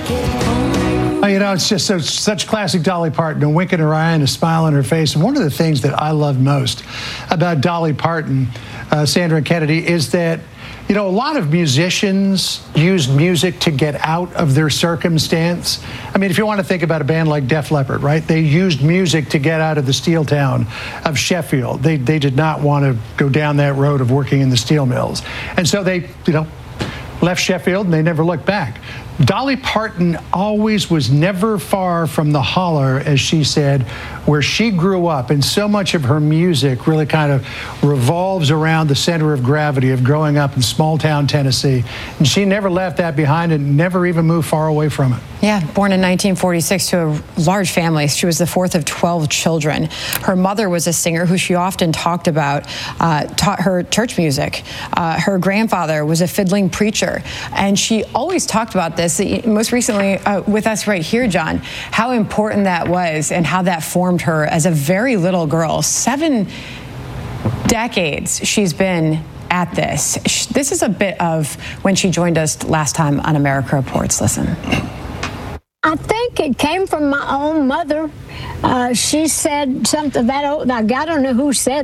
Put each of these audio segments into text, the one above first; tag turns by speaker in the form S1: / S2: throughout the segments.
S1: Oh, you know, it's just such classic Dolly Parton, a wink in her eye and a smile on her face. And one of the things that I love most about Dolly Parton, Sandra and Kennedy, is that, you know, a lot of musicians use music to get out of their circumstance. I mean, if you want to think about a band like Def Leppard, right? They used music to get out of the steel town of Sheffield. They did not want to go down that road of working in the steel mills. And so they, you know, left Sheffield and they never looked back. Dolly Parton always was never far from the holler, as she said, where she grew up, and so much of her music really kind of revolves around the center of gravity of growing up in small town Tennessee. And she never left that behind and never even moved far away from it.
S2: Yeah, born in 1946 to a large family. She was the fourth of 12 children. Her mother was a singer who she often talked about, taught her church music. Her grandfather was a fiddling preacher. And she always talked about this, most recently with us right here, John, how important that was and how that formed her as a very little girl. 7 decades she's been at this. This is a bit of when she joined us last time on America Reports. Listen.
S3: I think it came from my own mother. She said something that I don't know who said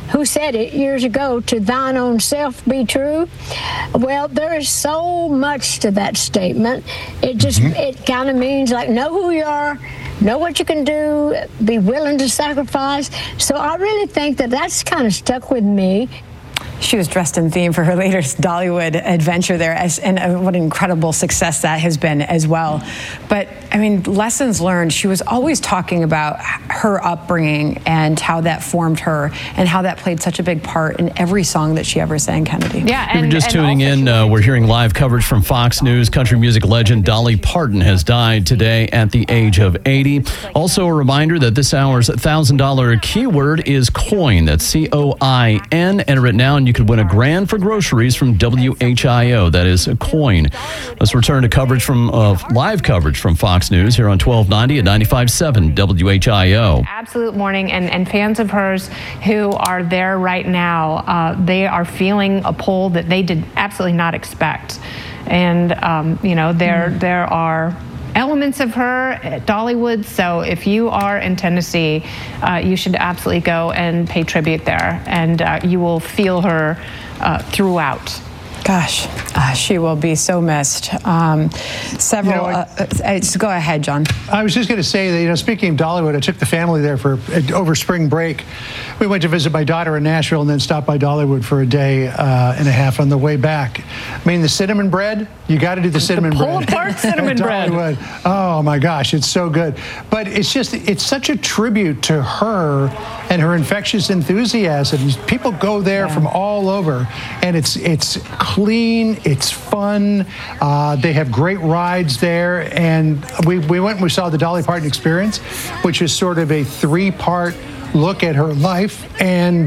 S3: it years ago. To thine own self be true. Well, there is so much to that statement. It just it kind of means like know who you are, know what you can do, be willing to sacrifice. So I really think that that's kind of stuck with me.
S2: She was dressed in theme for her latest Dollywood adventure there, and what an incredible success that has been as well. But, I mean, lessons learned. She was always talking about her upbringing and how that formed her and how that played such a big part in every song that she ever sang, Kennedy.
S4: Yeah,
S5: and, if you're just tuning in, we're hearing live coverage from Fox News. Country music legend Dolly Parton has died today at the age of 80. Also a reminder that this hour's $1,000 keyword is coin. That's C-O-I-N. Enter it now and you could win $1,000 for groceries from WHIO. That is a coin. Let's return to coverage from live coverage from Fox News here on 1290 at 95.7 WHIO.
S4: Absolute morning, and fans of hers who are there right now, they are feeling a pull that they did absolutely not expect. And, you know, there are elements of her at Dollywood, so if you are in Tennessee, you should absolutely go and pay tribute there, and you will feel her throughout.
S2: Gosh, she will be so missed. Several. Go ahead, John.
S1: I was just going to say that, you know, speaking of Dollywood, I took the family there for over spring break. We went to visit my daughter in Nashville and then stopped by Dollywood for a day and a half on the way back. I mean, the cinnamon bread, you got to do the cinnamon bread.
S4: Pull-apart cinnamon bread.
S1: Oh my gosh, it's so good. But it's such a tribute to her and her infectious enthusiasm. People go there from all over, and it's clean, it's fun. They have great rides there, and we went and we saw the Dolly Parton Experience, which is sort of a 3-part look at her life. And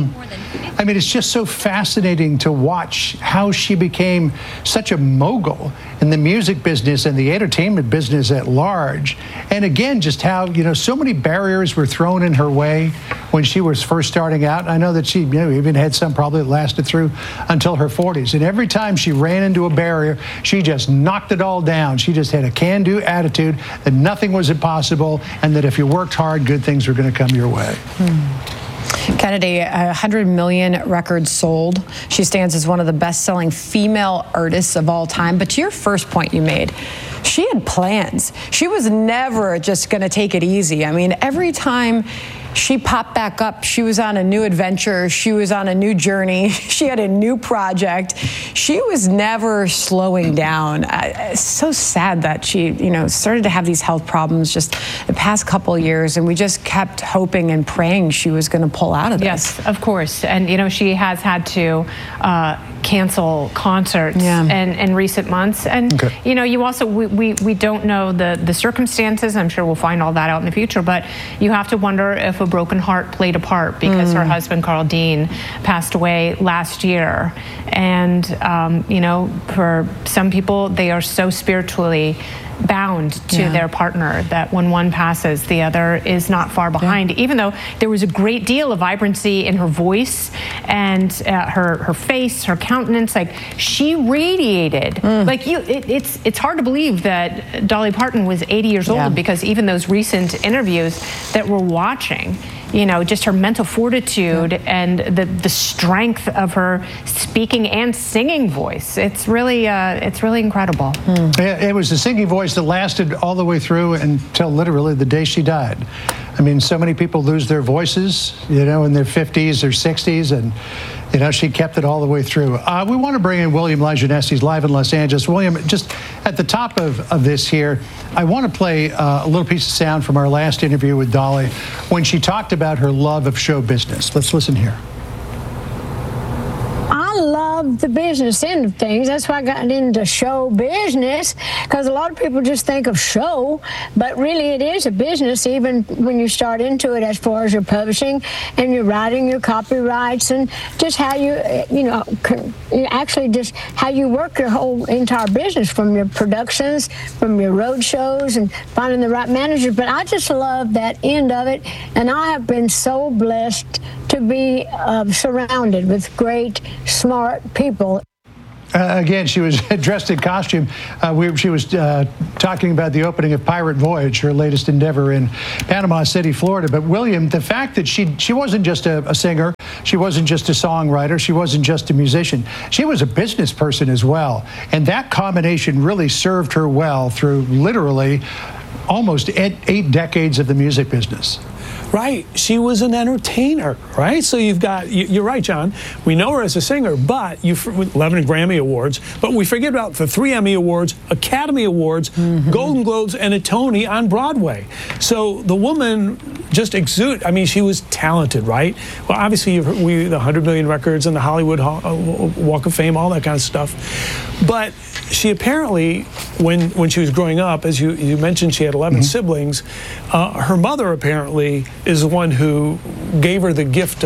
S1: I mean, it's just so fascinating to watch how she became such a mogul in the music business and the entertainment business at large. And again, just how, you know, so many barriers were thrown in her way when she was first starting out. I know that she, you know, even had some probably that lasted through until her 40s. And every time she ran into a barrier, she just knocked it all down. She just had a can-do attitude that nothing was impossible, and that if you worked hard, good things were going to come your way.
S2: Kennedy, 100 million records sold. She stands as one of the best-selling female artists of all time. But to your first point you made, she had plans. She was never just going to take it easy. I mean, every time she popped back up, she was on a new adventure. She was on a new journey. She had a new project. She was never slowing down. It's so sad that she, you know, started to have these health problems just the past couple of years, and we just kept hoping and praying she was going to pull out of this.
S4: Yes, of course. And, you know, she has had to cancel concerts in recent months. And, you know, you also, we don't know the circumstances. I'm sure we'll find all that out in the future. But you have to wonder if a broken heart played a part, because her husband, Carl Dean, passed away last year. And, you know, for some people, they are so spiritually bound to their partner, that when one passes, the other is not far behind, even though there was a great deal of vibrancy in her voice and her face, her countenance. Like, she radiated. Like, it's hard to believe that Dolly Parton was 80 years old, because even those recent interviews that we're watching, you know, just her mental fortitude and the strength of her speaking and singing voice. It's really incredible.
S1: It was a singing voice that lasted all the way through until literally the day she died. I mean, so many people lose their voices, you know, in their 50s or 60s, and you know, she kept it all the way through. We want to bring in William Lajeunesse. He's live in Los Angeles. William, just at the top of this here, I want to play a little piece of sound from our last interview with Dolly when she talked about her love of show business. Let's listen here.
S3: I love the business end of things. That's why I got into show business, because a lot of people just think of show, but really it is a business, even when you start into it, as far as your publishing and your writing, your copyrights, and just how you actually just how you work your whole entire business, from your productions, from your road shows, and finding the right managers. But I just love that end of it, and I have been so blessed to be surrounded with great, smart people.
S1: Again, she was dressed in costume. She was talking about the opening of Pirate Voyage, her latest endeavor in Panama City, Florida. But William, the fact that she wasn't just a singer, she wasn't just a songwriter, she wasn't just a musician, she was a business person as well. And that combination really served her well through literally almost 8 decades of the music business.
S6: Right. She was an entertainer, right? So you've got, you're right, John. We know her as a singer, but 11 Grammy Awards, but we forget about the 3 Emmy Awards, Academy Awards, Golden Globes, and a Tony on Broadway. So the woman just exuded. I mean, she was talented, right? Well, obviously, the 100 million records and the Hollywood Walk of Fame, all that kind of stuff. But she apparently, when she was growing up, as you mentioned, she had 11 siblings. Her mother apparently is the one who gave her the gift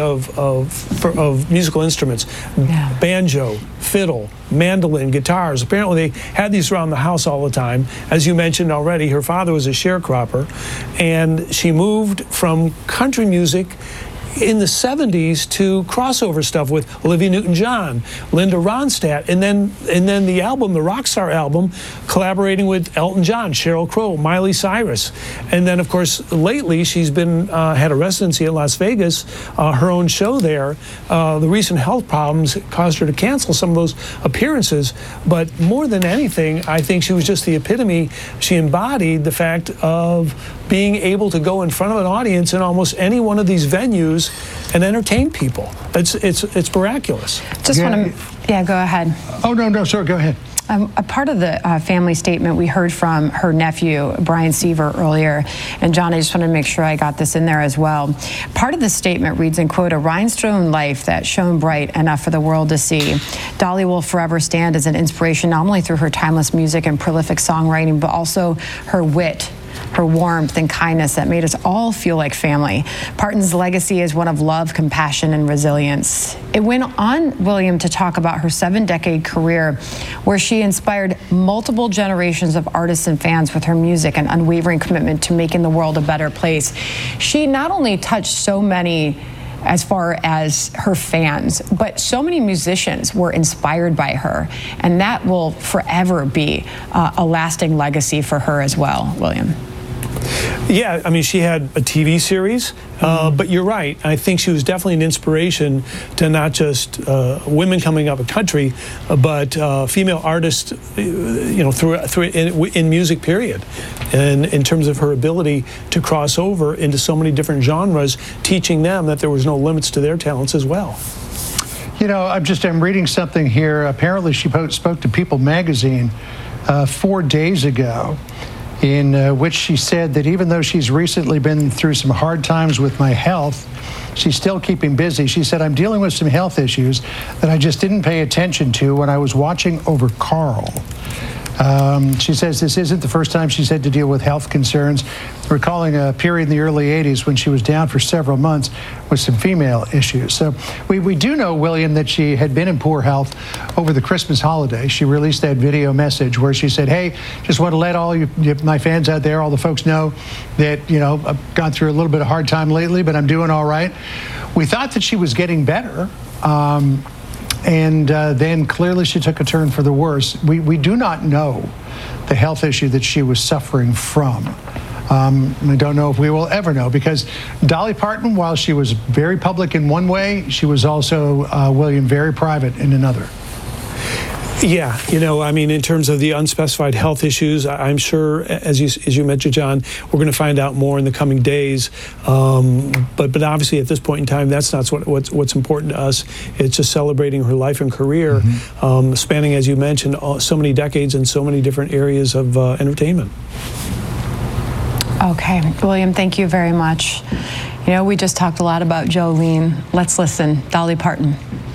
S6: of musical instruments, banjo, fiddle, mandolin, guitars. Apparently they had these around the house all the time. As you mentioned already, her father was a sharecropper, and she moved from country music in the 70s to crossover stuff with Olivia Newton-John, Linda Ronstadt, and then the album, the Rockstar album, collaborating with Elton John, Sheryl Crow, Miley Cyrus. And then, of course, lately she's been had a residency in Las Vegas, her own show there. The recent health problems caused her to cancel some of those appearances. But more than anything, I think she was just the epitome. She embodied the fact of being able to go in front of an audience in almost any one of these venues and entertain people. It's miraculous.
S2: Just want to, go ahead.
S1: Oh, no, sorry, go ahead.
S2: A part of the family statement we heard from her nephew, Brian Seaver, earlier. And John, I just want to make sure I got this in there as well. Part of the statement reads, in quote, "A rhinestone life that shone bright enough for the world to see. Dolly will forever stand as an inspiration, not only through her timeless music and prolific songwriting, but also her wit, her warmth and kindness that made us all feel like family. Parton's legacy is one of love, compassion, and resilience." It went on, William, to talk about her 7-decade career, where she inspired multiple generations of artists and fans with her music and unwavering commitment to making the world a better place. She not only touched so many as far as her fans, but so many musicians were inspired by her, and that will forever be a lasting legacy for her as well, William.
S6: Yeah, I mean, she had a TV series, but you're right. I think she was definitely an inspiration to not just women coming up in country, but female artists, in music, period. And in terms of her ability to cross over into so many different genres, teaching them that there was no limits to their talents as well.
S1: You know, I'm reading something here. Apparently, she spoke to People magazine 4 days ago, in which she said that even though she's recently been through some hard times with my health, she's still keeping busy. She said, "I'm dealing with some health issues that I just didn't pay attention to when I was watching over Carl." She says this isn't the first time she's had to deal with health concerns, recalling a period in the early 80s when she was down for several months with some female issues. So we do know, William, that she had been in poor health over the Christmas holiday. She released that video message where she said, hey, just want to let all my fans out there, all the folks know that, I've gone through a little bit of hard time lately, but I'm doing all right. We thought that she was getting better. And then clearly she took a turn for the worse. We do not know the health issue that she was suffering from. I don't know if we will ever know, because Dolly Parton, while she was very public in one way, she was also, William, very private in another.
S6: Yeah, in terms of the unspecified health issues, I'm sure, as you mentioned, John, we're going to find out more in the coming days. But obviously, at this point in time, that's not what's important to us. It's just celebrating her life and career, spanning, as you mentioned, so many decades in so many different areas of entertainment.
S2: Okay, William, thank you very much. We just talked a lot about Jolene. Let's listen. Dolly Parton.